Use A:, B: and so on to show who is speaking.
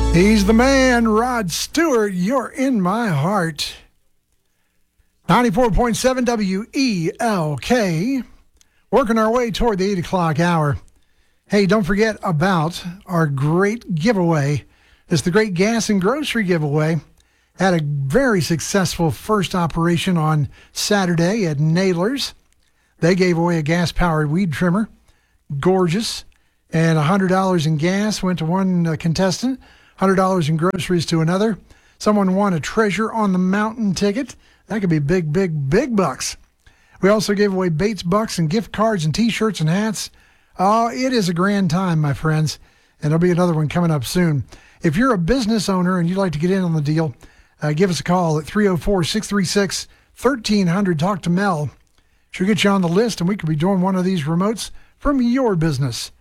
A: He's the man, Rod Stewart. You're in my heart. 94.7 WELK. Working our way toward the 8 o'clock hour. Hey, don't forget about our great giveaway. It's the Great Gas and Grocery Giveaway. Had a very successful first operation on Saturday at Naylor's. They gave away a gas-powered weed trimmer. Gorgeous. And $100 in gas went to one contestant. $100 in groceries to another. Someone won a Treasure on the Mountain ticket. That could be big, big, big bucks. We also gave away Bates Bucks and gift cards and T-shirts and hats. Oh, it is a grand time, my friends. And there'll be another one coming up soon. If you're a business owner and you'd like to get in on the deal, give us a call at 304-636-1300. Talk to Mel. She'll get you on the list, and we could be doing one of these remotes from your business.